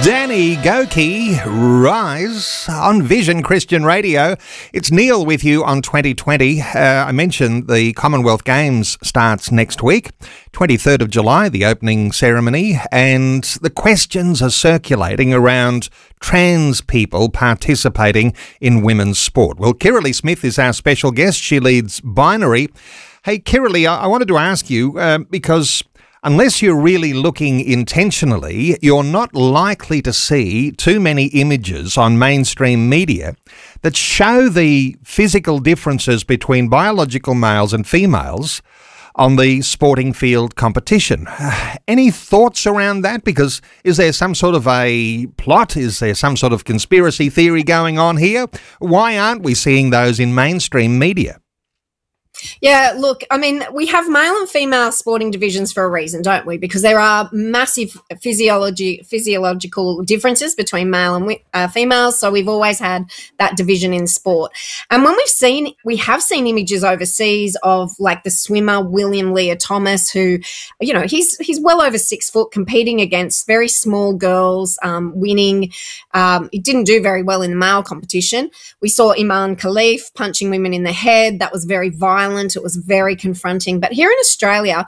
Danny Gokey, Rise on Vision Christian Radio. It's Neil with you on 2020. I mentioned the Commonwealth Games starts next week, 23rd of July, the opening ceremony, and the questions are circulating around trans people participating in women's sport. Well, Kirralie Smith is our special guest. She leads Binary. Hey, Kirralie, I wanted to ask you, because unless you're really looking intentionally, you're not likely to see too many images on mainstream media that show the physical differences between biological males and females on the sporting field competition. Any thoughts around that? Because is there some sort of a plot? Is there some sort of conspiracy theory going on here? Why aren't we seeing those in mainstream media? Yeah, look, I mean, we have male and female sporting divisions for a reason, don't we? Because there are massive physiological differences between male and females. So we've always had that division in sport. And when we have seen images overseas of like the swimmer William Leah Thomas, who, you know, he's well over 6 foot, competing against very small girls, winning. He didn't do very well in the male competition. We saw Iman Khalif punching women in the head. That was very violent. It was very confronting. But here in Australia,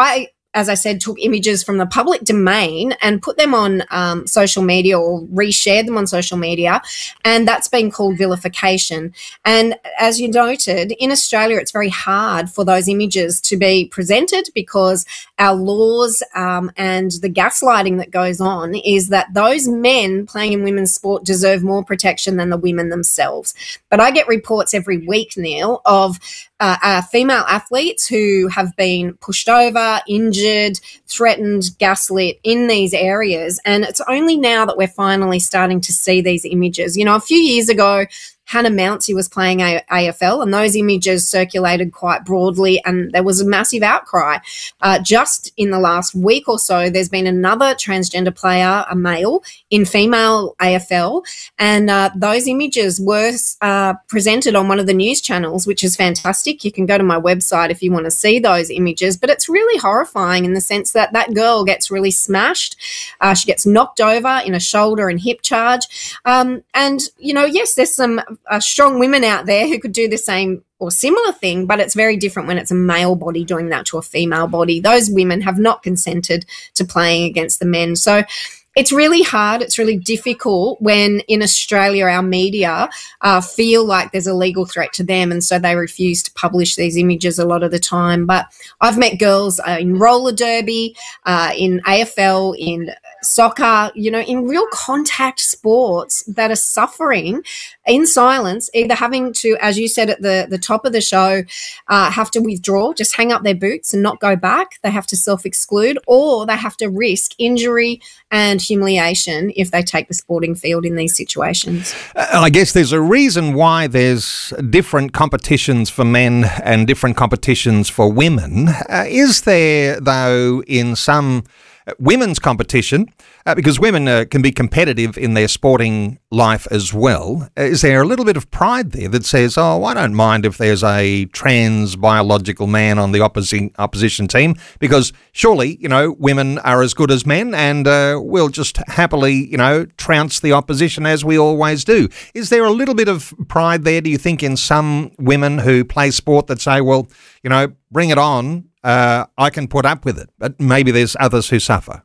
as I said, took images from the public domain and put them on social media or reshared them on social media, and that's been called vilification. And as you noted, in Australia, it's very hard for those images to be presented because our laws and the gaslighting that goes on is that those men playing in women's sport deserve more protection than the women themselves. But I get reports every week, Neil, of female athletes who have been pushed over, injured, threatened, gaslit in these areas. And it's only now that we're finally starting to see these images. You know, a few years ago, Hannah Mouncey was playing AFL, and those images circulated quite broadly, and there was a massive outcry. Just in the last week or so, there's been another transgender player, a male, in female AFL, and those images were presented on one of the news channels, which is fantastic. You can go to my website if you want to see those images, but it's really horrifying in the sense that that girl gets really smashed. She gets knocked over in a shoulder and hip charge. And, you know, yes, there's some strong women out there who could do the same or similar thing, but it's very different when it's a male body doing that to a female body. Those women have not consented to playing against the men. So it's really hard. It's really difficult when in Australia our media feel like there's a legal threat to them, and so they refuse to publish these images a lot of the time. But I've met girls in roller derby, in AFL, in soccer, you know, in real contact sports that are suffering in silence, either having to, as you said at the top of the show, have to withdraw, just hang up their boots and not go back. They have to self-exclude, or they have to risk injury and humiliation if they take the sporting field in these situations. I guess there's a reason why there's different competitions for men and different competitions for women. Is there, though, in some women's competition, because women can be competitive in their sporting life as well, is there a little bit of pride there that says, oh, I don't mind if there's a trans biological man on the opposition team, because surely, you know, women are as good as men, and we'll just happily, you know, trounce the opposition as we always do. Is there a little bit of pride there, do you think, in some women who play sport that say, well, you know, bring it on, I can put up with it, but maybe there's others who suffer?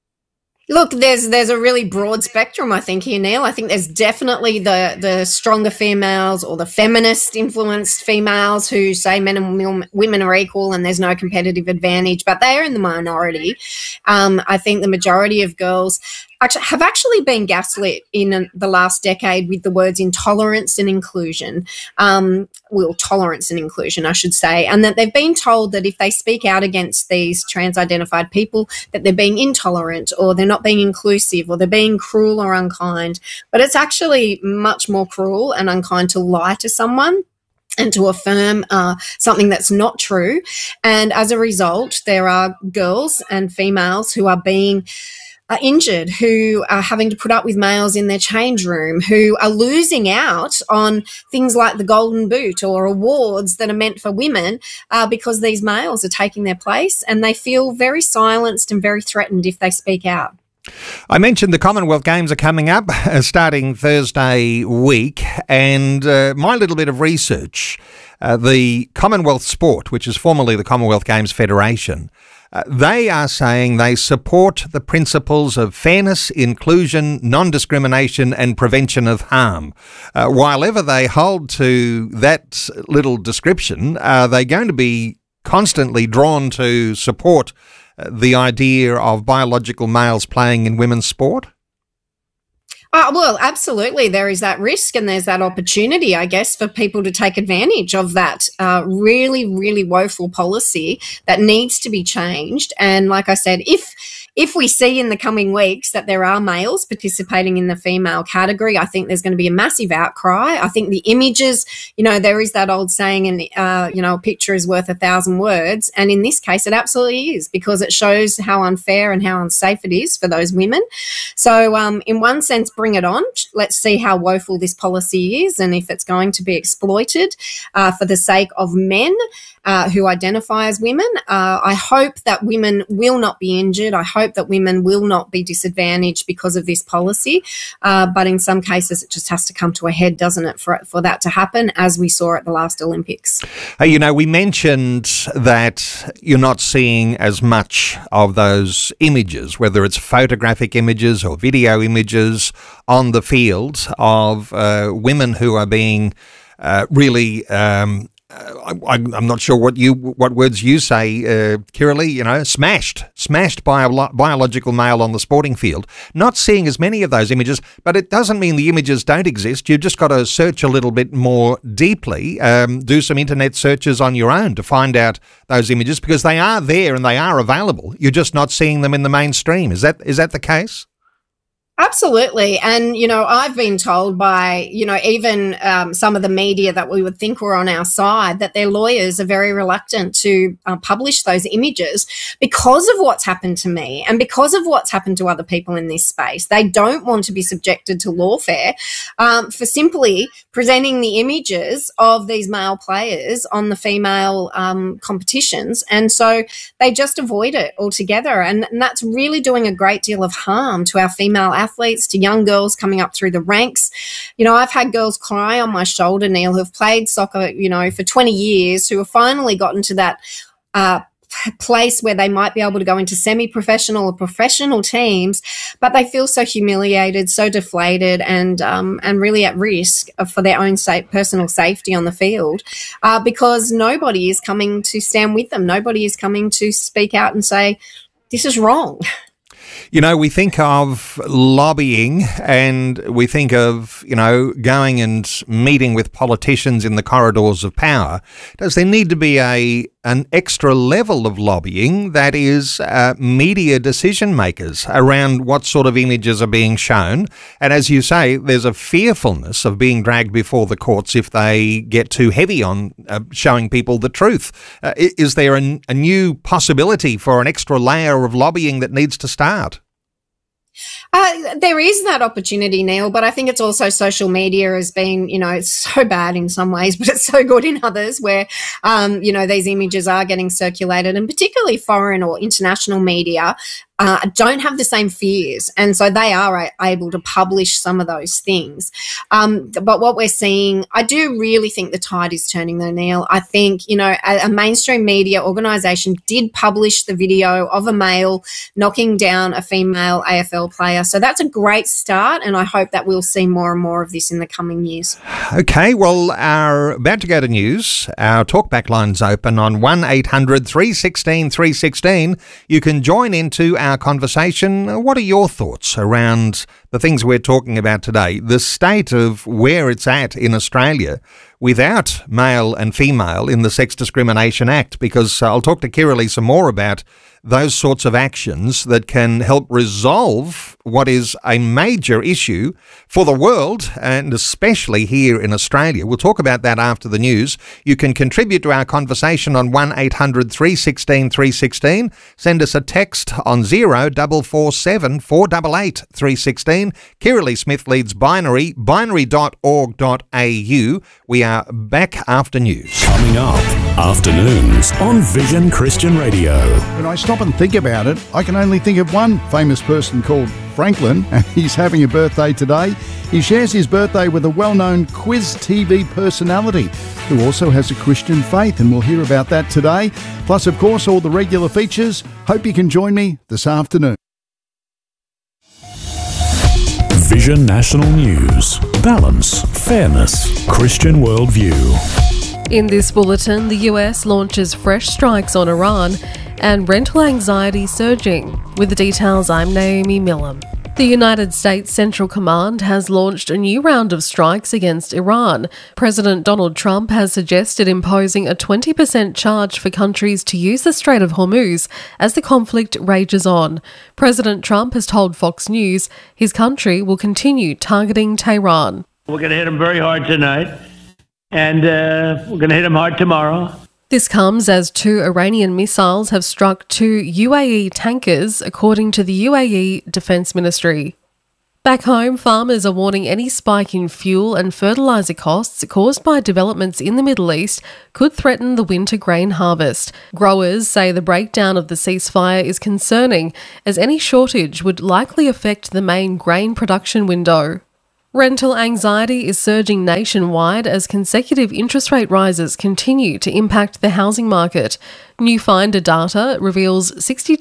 Look, there's a really broad spectrum, I think, here, Neil. I think there's definitely the stronger females or the feminist-influenced females who say men and women are equal and there's no competitive advantage, but they are in the minority. I think the majority of girls have actually been gaslit in the last decade with the words intolerance and inclusion, tolerance and inclusion, I should say, and that they've been told that if they speak out against these trans-identified people, that they're being intolerant or they're not being inclusive or they're being cruel or unkind. But it's actually much more cruel and unkind to lie to someone and to affirm something that's not true. And as a result, there are girls and females who are being injured, who are having to put up with males in their change room, who are losing out on things like the Golden Boot or awards that are meant for women because these males are taking their place, and they feel very silenced and very threatened if they speak out. I mentioned the Commonwealth Games are coming up starting Thursday week, and my little bit of research, the Commonwealth Sport, which is formerly the Commonwealth Games Federation, they are saying they support the principles of fairness, inclusion, non-discrimination and prevention of harm. While ever they hold to that little description, are they going to be constantly drawn to support the idea of biological males playing in women's sport? Well, absolutely. There is that risk and there's that opportunity, I guess, for people to take advantage of that really, really woeful policy that needs to be changed. And like I said, if we see in the coming weeks that there are males participating in the female category, I think there's going to be a massive outcry. I think the images, there is that old saying, and a picture is worth 1,000 words. And in this case, it absolutely is, because it shows how unfair and how unsafe it is for those women. So in one sense, bring it on. Let's see how woeful this policy is and if it's going to be exploited for the sake of men who identify as women. I hope that women will not be injured. I hope that women will not be disadvantaged because of this policy. But in some cases, it just has to come to a head, doesn't it, for that to happen, as we saw at the last Olympics. Hey, we mentioned that you're not seeing as much of those images, whether it's photographic images or video images on the field of women who are being really I'm not sure what words you say, Kiralee, smashed by a biological male on the sporting field. Not seeing as many of those images, but it doesn't mean the images don't exist. You've just got to search a little bit more deeply, do some internet searches on your own to find out those images, because they are there and they are available. You're just not seeing them in the mainstream. Is that the case? Absolutely. And, I've been told by, even some of the media that we would think were on our side, that their lawyers are very reluctant to publish those images because of what's happened to me and because of what's happened to other people in this space. They don't want to be subjected to lawfare for simply presenting the images of these male players on the female competitions. And so they just avoid it altogether. And that's really doing a great deal of harm to our female athletes, to young girls coming up through the ranks. I've had girls cry on my shoulder, Neil, who've played soccer, for 20 years, who have finally gotten to that place where they might be able to go into semi-professional or professional teams, but they feel so humiliated, so deflated, and really at risk for their own personal safety on the field, because nobody is coming to stand with them. Nobody is coming to speak out and say, this is wrong. We think of lobbying and we think of, going and meeting with politicians in the corridors of power. Does there need to be an extra level of lobbying that is media decision makers around what sort of images are being shown? And as you say, there's a fearfulness of being dragged before the courts if they get too heavy on showing people the truth. Is there a new possibility for an extra layer of lobbying that needs to start? There is that opportunity, Neil, but I think it's also social media has been, it's so bad in some ways, but it's so good in others where, these images are getting circulated, and particularly foreign or international media don't have the same fears, and so they are able to publish some of those things. But what we're seeing, I do really think the tide is turning though, Neil. I think, a mainstream media organisation did publish the video of a male knocking down a female AFL player. So that's a great start, and I hope that we'll see more and more of this in the coming years. Okay, well, about to go to news. Our talkback line's open on 1800 316 316. You can join into our conversation. What are your thoughts around the things we're talking about today? The state of where it's at in Australia without male and female in the Sex Discrimination Act, because I'll talk to Kiralee some more about those sorts of actions that can help resolve what is a major issue for the world and especially here in Australia. We'll talk about that after the news. You can contribute to our conversation on 1800 316 316. Send us a text on 0447 488 316. Kiralee Smith leads Binary, binary.org.au. We are back after news. Coming up. Afternoons on Vision Christian Radio. When I stop and think about it, I can only think of one famous person called Franklin, and he's having a birthday today. He shares his birthday with a well-known quiz TV personality who also has a Christian faith, and we'll hear about that today. Plus, of course, all the regular features. Hope you can join me this afternoon. Vision National News. Balance, fairness, Christian worldview. In this bulletin, the US launches fresh strikes on Iran and rental anxiety surging. With the details, I'm Naomi Millam. The United States Central Command has launched a new round of strikes against Iran. President Donald Trump has suggested imposing a 20% charge for countries to use the Strait of Hormuz as the conflict rages on. President Trump has told Fox News his country will continue targeting Tehran. We're going to hit them very hard tonight, and we're going to hit them hard tomorrow. This comes as 2 Iranian missiles have struck 2 UAE tankers, according to the UAE Defence Ministry. Back home, farmers are warning any spike in fuel and fertiliser costs caused by developments in the Middle East could threaten the winter grain harvest. Growers say the breakdown of the ceasefire is concerning, as any shortage would likely affect the main grain production window. Rental anxiety is surging nationwide as consecutive interest rate rises continue to impact the housing market. New Finder data reveals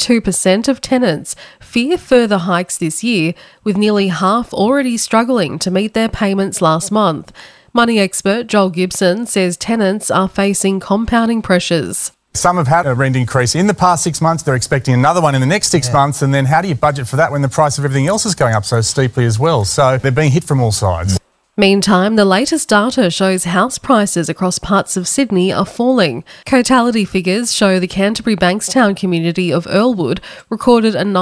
62% of tenants fear further hikes this year, with nearly half already struggling to meet their payments last month. Money expert Joel Gibson says tenants are facing compounding pressures. Some have had a rent increase in the past 6 months. They're expecting another one in the next 6 months. And then how do you budget for that when the price of everything else is going up so steeply as well? So they're being hit from all sides. Meantime, the latest data shows house prices across parts of Sydney are falling. Cotality figures show the Canterbury Bankstown community of Earlwood recorded a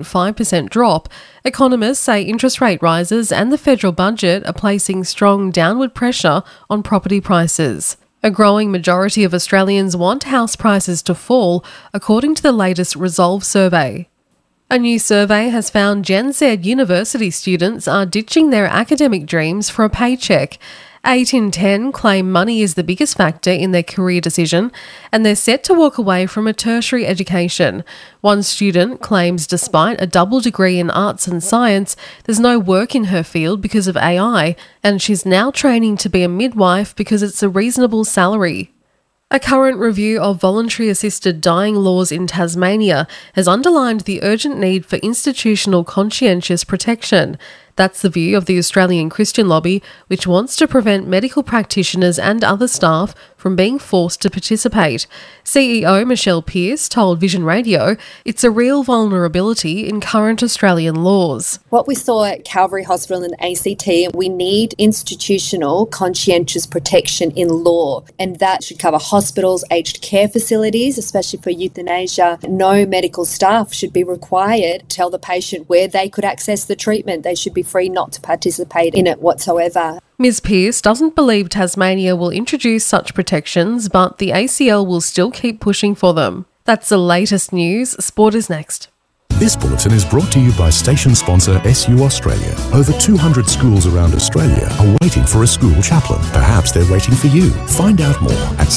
9.5% drop. Economists say interest rate rises and the federal budget are placing strong downward pressure on property prices. A growing majority of Australians want house prices to fall, according to the latest Resolve survey. A new survey has found Gen Z university students are ditching their academic dreams for a paycheck. 8 in 10 claim money is the biggest factor in their career decision, and they're set to walk away from a tertiary education. One student claims despite a double degree in arts and science, there's no work in her field because of AI, and she's now training to be a midwife because it's a reasonable salary. A current review of voluntary assisted dying laws in Tasmania has underlined the urgent need for institutional conscientious protection. That's the view of the Australian Christian Lobby, which wants to prevent medical practitioners and other staff from being forced to participate. CEO Michelle Pearce told Vision Radio it's a real vulnerability in current Australian laws. What we saw at Calvary Hospital and ACT, we need institutional conscientious protection in law, and that should cover hospitals, aged care facilities, especially for euthanasia. No medical staff should be required to tell the patient where they could access the treatment. They should be free not to participate in it whatsoever. Ms Pearce doesn't believe Tasmania will introduce such protections, but the ACL will still keep pushing for them. That's the latest news. Sport is next. This bulletin is brought to you by station sponsor SU Australia. Over 200 schools around Australia are waiting for a school chaplain. Perhaps they're waiting for you. Find out more at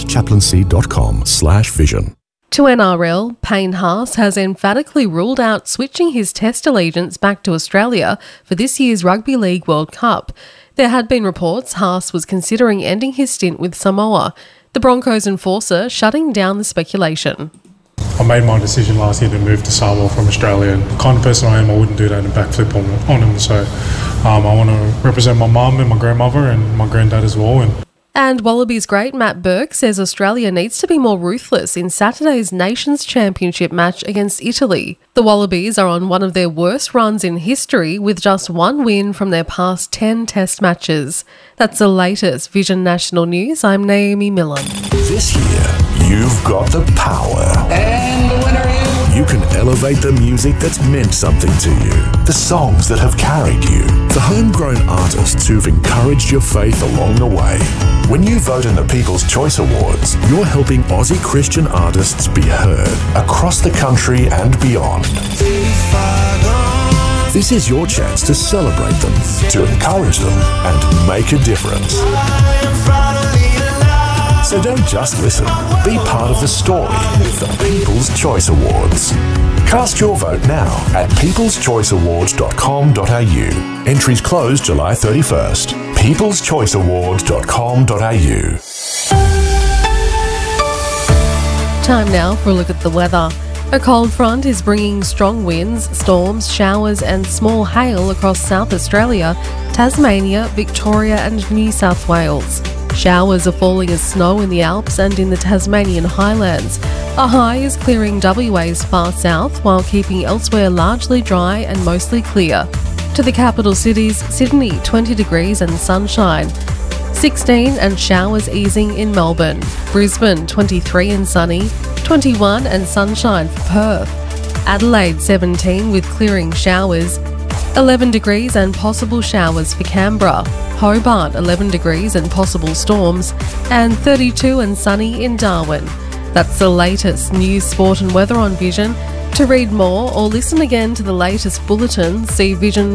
startchaplaincy.com/vision. To NRL, Payne Haas has emphatically ruled out switching his Test allegiance back to Australia for this year's Rugby League World Cup. There had been reports Haas was considering ending his stint with Samoa. The Broncos enforcer shutting down the speculation. I made my decision last year to move to Samoa from Australia, and the kind of person I am, I wouldn't do that and backflip on him. So I want to represent my mum and my grandmother and my granddad as well. And Wallabies great Matt Burke says Australia needs to be more ruthless in Saturday's Nations Championship match against Italy. The Wallabies are on one of their worst runs in history with just one win from their past 10 Test matches. That's the latest Vision National News. I'm Naomi Millam. This year, you've got the power. And the winner is... You can elevate the music that's meant something to you. The songs that have carried you. The homegrown artists who've encouraged your faith along the way. When you vote in the People's Choice Awards, you're helping Aussie Christian artists be heard across the country and beyond. This is your chance to celebrate them, to encourage them, and make a difference. So So don't just listen. Be part of the story with the People's Choice Awards. Cast your vote now at peopleschoiceawards.com.au. Entries close July 31st. peopleschoiceawards.com.au. Time now for a look at the weather. A cold front is bringing strong winds, storms, showers and small hail across South Australia, Tasmania, Victoria and New South Wales. Showers are falling as snow in the Alps and in the Tasmanian highlands. A high is clearing WA's far south while keeping elsewhere largely dry and mostly clear. To the capital cities, Sydney 20 degrees and sunshine, 16 and showers easing in Melbourne, Brisbane 23 and sunny, 21 and sunshine for Perth, Adelaide 17 with clearing showers, 11 degrees and possible showers for Canberra, Hobart 11 degrees and possible storms, and 32 and sunny in Darwin. That's the latest news, sport and weather on Vision. To read more or listen again to the latest bulletin, see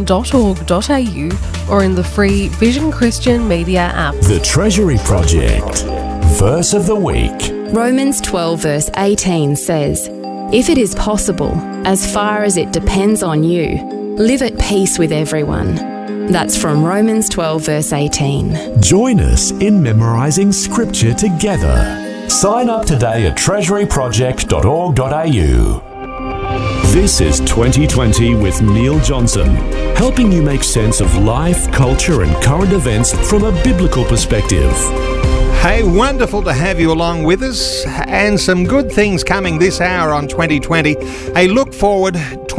vision.org.au or in the free Vision Christian Media app. The Treasury Project. Verse of the Week. Romans 12 verse 18 says, "If it is possible, as far as it depends on you, live at peace with everyone." That's from Romans 12 verse 18. Join us in memorising Scripture together. Sign up today at treasuryproject.org.au. This is 2020 with Neil Johnson, helping you make sense of life, culture and current events from a biblical perspective. Hey, wonderful to have you along with us, and some good things coming this hour on 2020. Hey, look forward,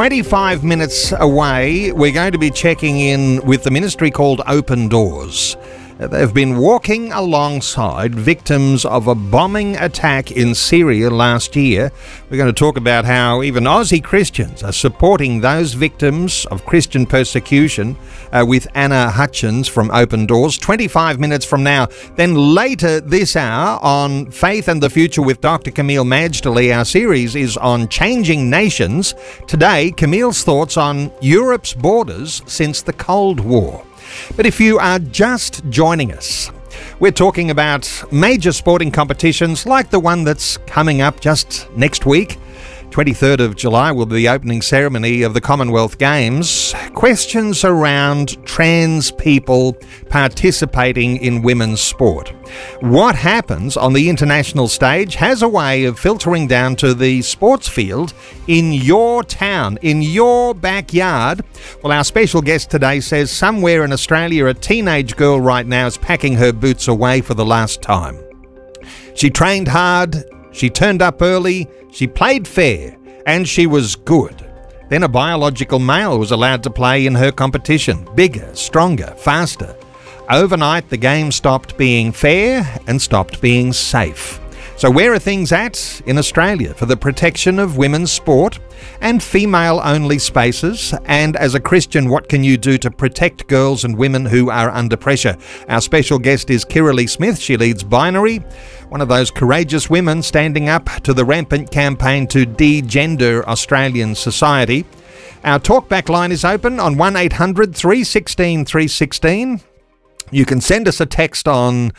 25 minutes away, we're going to be checking in with the ministry called Open Doors. They've been walking alongside victims of a bombing attack in Syria last year. We're going to talk about how even Aussie Christians are supporting those victims of Christian persecution with Anna Hutchins from Open Doors, 25 minutes from now. Then later this hour on Faith and the Future with Dr. Camille Majdali, our series is on changing nations. Today, Camille's thoughts on Europe's borders since the Cold War. But if you are just joining us, we're talking about major sporting competitions like the one that's coming up just next week. 23rd of July will be the opening ceremony of the Commonwealth Games. Questions around trans people participating in women's sport. What happens on the international stage has a way of filtering down to the sports field in your town, in your backyard. Well, our special guest today says somewhere in Australia, a teenage girl right now is packing her boots away for the last time. She trained hard, she turned up early, she played fair, and she was good. Then a biological male was allowed to play in her competition. Bigger, stronger, faster. Overnight, the game stopped being fair and stopped being safe. So where are things at in Australia for the protection of women's sport and female-only spaces? And as a Christian, what can you do to protect girls and women who are under pressure? Our special guest is Kirralie Smith. She leads Binary, one of those courageous women standing up to the rampant campaign to de-gender Australian society. Our talkback line is open on 1800 316 316. You can send us a text on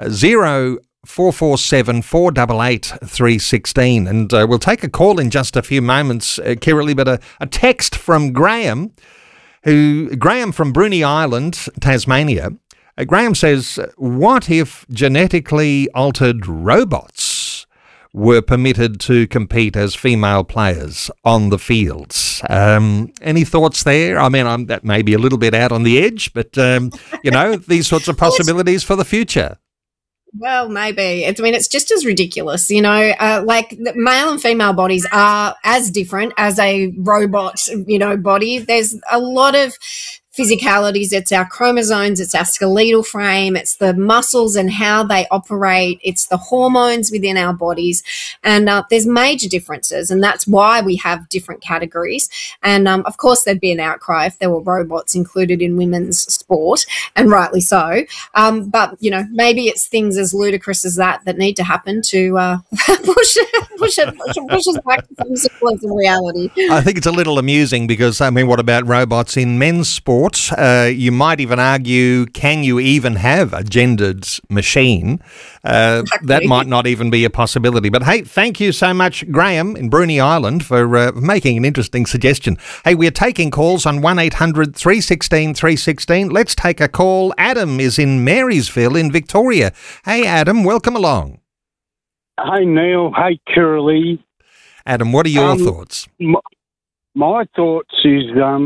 0447 488 316, and we'll take a call in just a few moments, Kirralie, but a text from Graham from Bruny Island, Tasmania. Graham says, what if genetically altered robots were permitted to compete as female players on the fields? Any thoughts there? I mean, that may be a little bit out on the edge, but, these sorts of possibilities for the future. Well, maybe. It's just as ridiculous, like the male and female bodies are as different as a robot, body. There's a lot of physicalities. It's our chromosomes, it's our skeletal frame, it's the muscles and how they operate, it's the hormones within our bodies, and there's major differences, and that's why we have different categories. And of course there'd be an outcry if there were robots included in women's sport, and rightly so. But maybe it's things as ludicrous as that need to happen to push us back to some semblance of reality. I think it's a little amusing because what about robots in men's sport? sport. You might even argue, can you even have a gendered machine? That might not even be a possibility. But hey, thank you so much, Graham in Bruny Island, for making an interesting suggestion. Hey, we're taking calls on 1800 316 316. Let's take a call. Adam is in Marysville in Victoria. Hey, Adam, welcome along. Hey, Neil. Hey, Kiralee. Adam, what are your thoughts? My thoughts is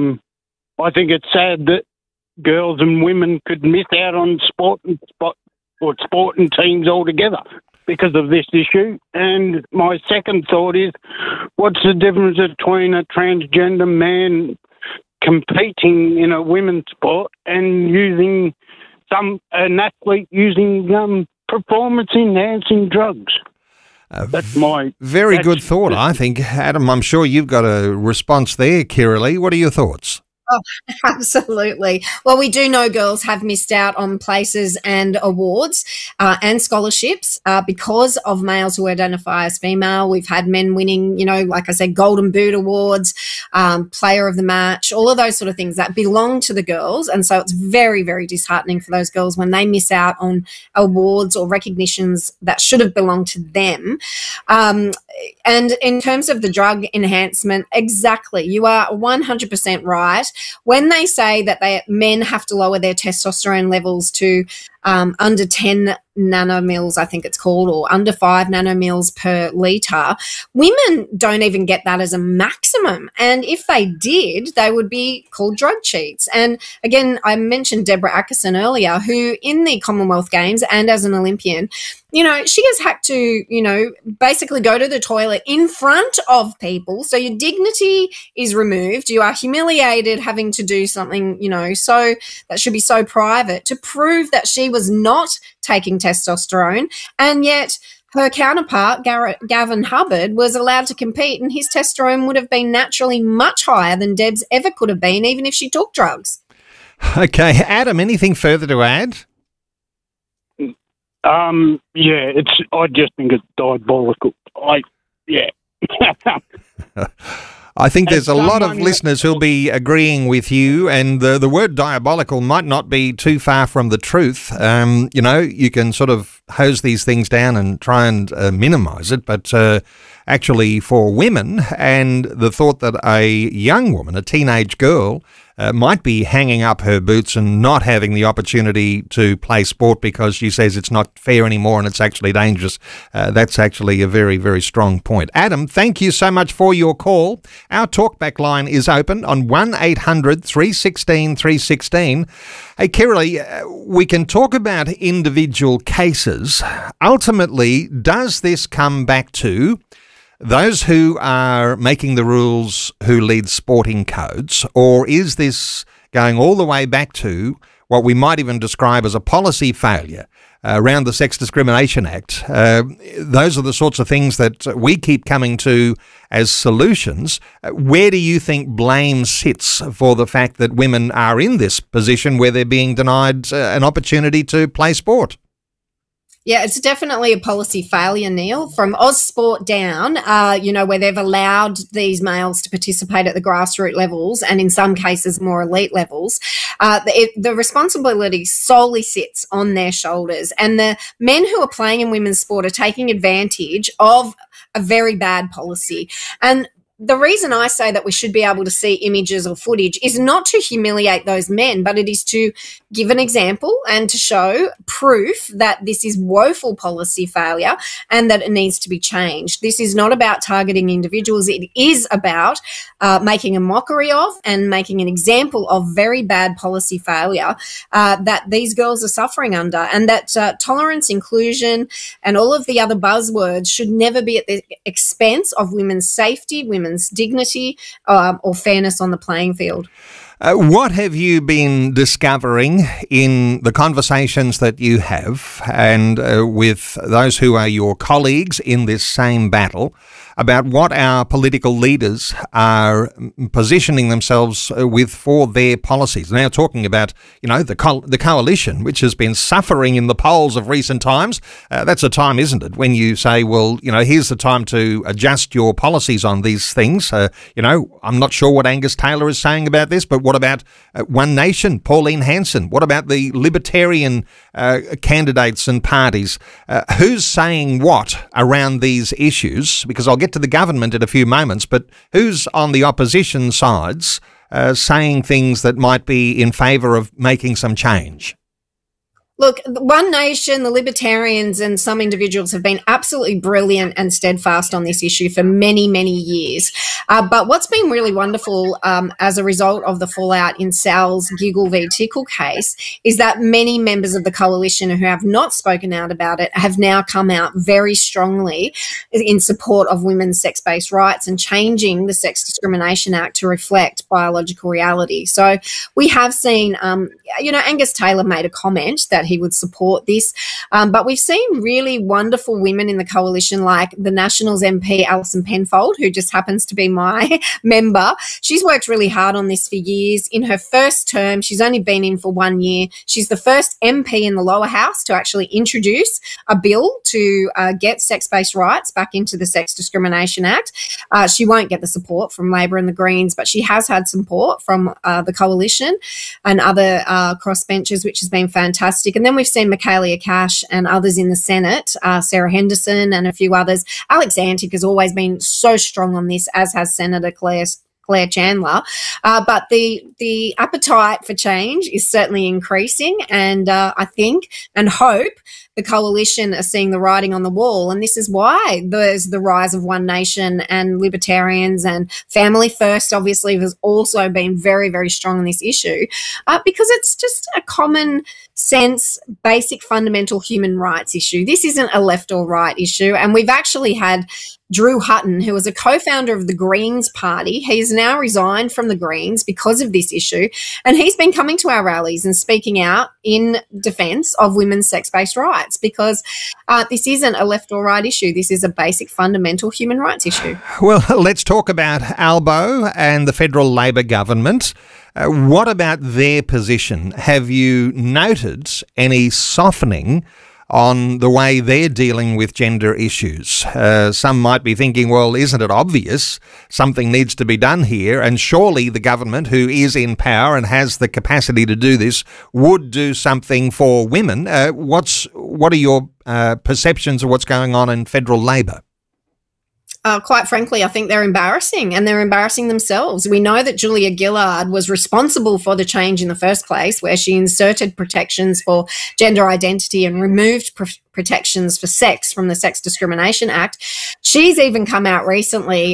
I think it's sad that girls and women could miss out on sporting teams altogether because of this issue. And my second thought is, what's the difference between a transgender man competing in a women's sport and using an athlete using performance-enhancing drugs? That's my very good thought, I think. Adam, I'm sure you've got a response there, Kiralee. What are your thoughts? Oh, absolutely. Well, we do know girls have missed out on places and awards and scholarships because of males who identify as female. We've had men winning, like I said, Golden Boot awards, player of the match, all of those sort of things that belong to the girls. And so it's very, very disheartening for those girls when they miss out on awards or recognitions that should have belonged to them. And in terms of the drug enhancement, exactly, you are 100% right. When they say that men have to lower their testosterone levels to under 10 nanomils, I think it's called, or under 5 nanomils per litre, women don't even get that as a maximum. And if they did, they would be called drug cheats. And again, I mentioned Deborah Ackerson earlier, who in the Commonwealth Games and as an Olympian, she has had to, basically go to the toilet in front of people. So your dignity is removed. You are humiliated having to do something, so that should be so private to prove that she was not taking testosterone. And yet her counterpart, Gavin Hubbard, was allowed to compete, and his testosterone would have been naturally much higher than Deb's ever could have been, even if she took drugs. Okay. Adam, anything further to add? I just think it's diabolical. I think there's a lot of listeners who'll be agreeing with you, and the word diabolical might not be too far from the truth. You can sort of hose these things down and try and minimise it, but actually for women, and the thought that a young woman, a teenage girl, might be hanging up her boots and not having the opportunity to play sport because she says it's not fair anymore and it's actually dangerous. That's actually a very, very strong point. Adam, thank you so much for your call. Our talkback line is open on 1800 316 316. Hey, Kiralee, we can talk about individual cases. Ultimately, does this come back to those who are making the rules who lead sporting codes, or is this going all the way back to what we might even describe as a policy failure around the Sex Discrimination Act? Those are the sorts of things that we keep coming to as solutions. Where do you think blame sits for the fact that women are in this position where they're being denied an opportunity to play sport? Yeah, it's definitely a policy failure, Neil. From Ausport down, where they've allowed these males to participate at the grassroots levels and in some cases more elite levels, the responsibility solely sits on their shoulders. And the men who are playing in women's sport are taking advantage of a very bad policy. And the reason I say that we should be able to see images or footage is not to humiliate those men, but it is to give an example and to show proof that this is woeful policy failure and that it needs to be changed. This is not about targeting individuals. It is about making a mockery of and making an example of very bad policy failure that these girls are suffering under, and that tolerance, inclusion, and all of the other buzzwords should never be at the expense of women's safety, women's dignity, or fairness on the playing field. What have you been discovering in the conversations that you have and with those who are your colleagues in this same battle about what our political leaders are positioning themselves with for their policies? Now talking about, the coalition, which has been suffering in the polls of recent times. That's a time, isn't it, when you say, well, here's the time to adjust your policies on these things. I'm not sure what Angus Taylor is saying about this, but What about One Nation, Pauline Hanson? What about the Libertarian candidates and parties? Who's saying what around these issues? Because I'll get to the government in a few moments, but who's on the opposition sides saying things that might be in favour of making some change? Look, One Nation, the Libertarians and some individuals have been absolutely brilliant and steadfast on this issue for many, many years. But what's been really wonderful as a result of the fallout in Sal's Giggle v Tickle case is that many members of the coalition who have not spoken out about it have now come out very strongly in support of women's sex-based rights and changing the Sex Discrimination Act to reflect biological reality. So we have seen, Angus Taylor made a comment that he would support this. But we've seen really wonderful women in the coalition, like the Nationals MP, Alison Penfold, who just happens to be my member. She's worked really hard on this for years. In her first term, she's only been in for 1 year. She's the first MP in the lower house to actually introduce a bill to get sex-based rights back into the Sex Discrimination Act. She won't get the support from Labor and the Greens, but she has had support from the coalition and other crossbenchers, which has been fantastic. And then we've seen Michaelia Cash and others in the Senate, Sarah Henderson and a few others. Alex Antic has always been so strong on this, as has Senator Claire Chandler. But the appetite for change is certainly increasing, and I think and hope the coalition are seeing the writing on the wall, and this is why there's the rise of One Nation and Libertarians, and Family First obviously has also been very, very strong on this issue because it's just a common sense, basic fundamental human rights issue. This isn't a left or right issue, and we've actually had Drew Hutton, who was a co-founder of the Greens Party. He's now resigned from the Greens because of this issue, and he's been coming to our rallies and speaking out in defence of women's sex-based rights, because this isn't a left or right issue. This is a basic fundamental human rights issue. Well, let's talk about Albo and the federal Labor government. What about their position? Have you noted any softening on the way they're dealing with gender issues? Some might be thinking, well, isn't it obvious something needs to be done here? And surely the government, who is in power and has the capacity to do this, would do something for women. What are your perceptions of what's going on in federal Labor? Quite frankly, I think they're embarrassing, and they're embarrassing themselves. We know that Julia Gillard was responsible for the change in the first place, where she inserted protections for gender identity and removed protections for sex from the Sex Discrimination Act. She's even come out recently,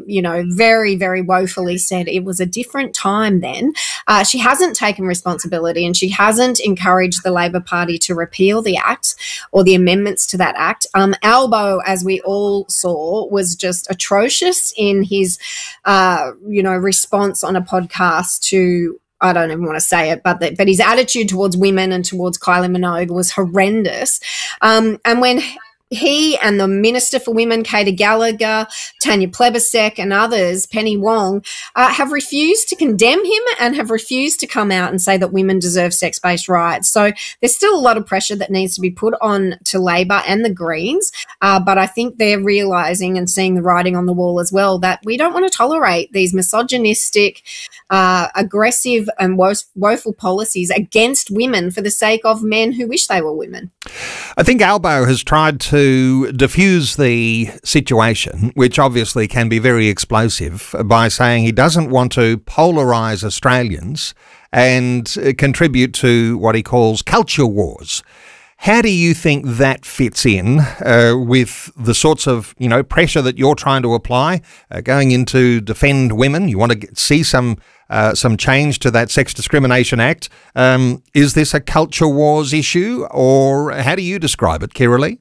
very, very woefully said it was a different time then. She hasn't taken responsibility, and she hasn't encouraged the Labor Party to repeal the act or the amendments to that act. Albo, as we all saw, was just atrocious in his, response on a podcast to, I don't even want to say it, but his attitude towards women and towards Kylie Minogue was horrendous. And when he and the Minister for Women, Katie Gallagher, Tanya Plibersek and others, Penny Wong, have refused to condemn him and have refused to come out and say that women deserve sex-based rights. So there's still a lot of pressure that needs to be put on to Labor and the Greens, but I think they're realising and seeing the writing on the wall as well that we don't want to tolerate these misogynistic, aggressive and woeful policies against women for the sake of men who wish they were women. I think Albo has tried to diffuse the situation, which obviously can be very explosive, by saying he doesn't want to polarise Australians and contribute to what he calls culture wars. How do you think that fits in with the sorts of, pressure that you're trying to apply, going in to defend women? You want to see some change to that Sex Discrimination Act. Is this a culture wars issue, or how do you describe it, Kiralee?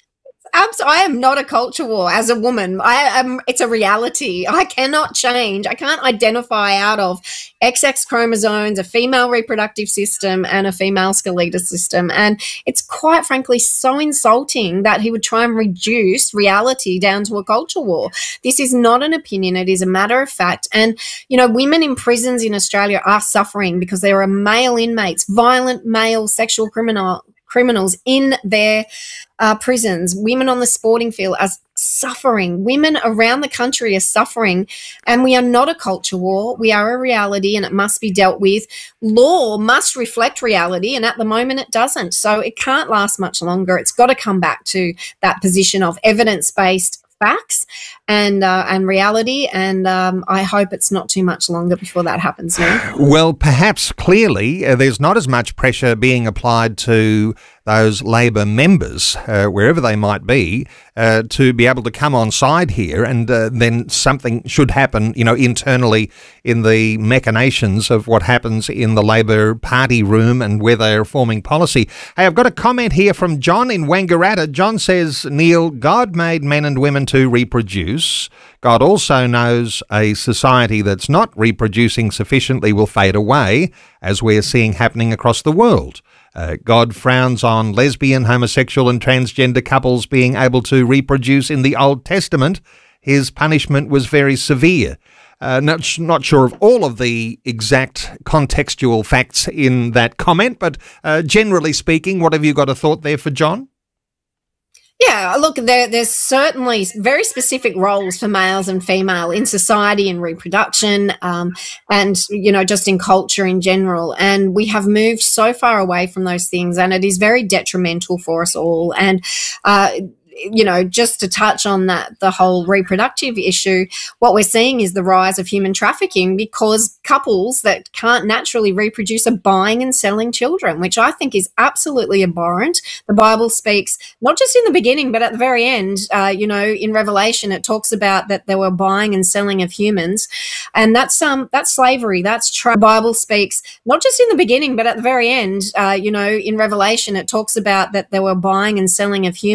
I am not a culture war as a woman. It's a reality. I cannot change. I can't identify out of XX chromosomes, a female reproductive system and a female skeletal system. And it's quite frankly so insulting that he would try and reduce reality down to a culture war. This is not an opinion. It is a matter of fact. And, women in prisons in Australia are suffering because there are male inmates, violent male sexual criminals criminals in their prisons. Women on the sporting field are suffering. Women around the country are suffering, and we are not a culture war. We are a reality, and it must be dealt with. Law must reflect reality, and at the moment it doesn't. So it can't last much longer. It's got to come back to that position of evidence-based facts and reality, and I hope it's not too much longer before that happens now. Well, perhaps clearly there's not as much pressure being applied to those Labor members, wherever they might be, to be able to come on side here, and then something should happen, internally in the machinations of what happens in the Labor Party room and where they're forming policy. Hey, I've got a comment here from John in Wangaratta. John says, Neil, God made men and women to reproduce. God also knows a society that's not reproducing sufficiently will fade away, as we're seeing happening across the world. God frowns on lesbian, homosexual and transgender couples being able to reproduce in the Old Testament. His punishment was very severe. Not sure of all of the exact contextual facts in that comment, but generally speaking, what have you got a thought there for John? Yeah, look, there's certainly very specific roles for males and female in society and reproduction, and, just in culture in general. And we have moved so far away from those things, and it is very detrimental for us all. And, just to touch on that, the whole reproductive issue, what we're seeing is the rise of human trafficking, because couples that can't naturally reproduce are buying and selling children, which I think is absolutely abhorrent. The Bible speaks, not just in the beginning, but at the very end, in Revelation, it talks about that there were buying and selling of humans. And that's slavery. The Bible speaks, not just in the beginning, but at the very end, in Revelation, it talks about that there were buying and selling of humans.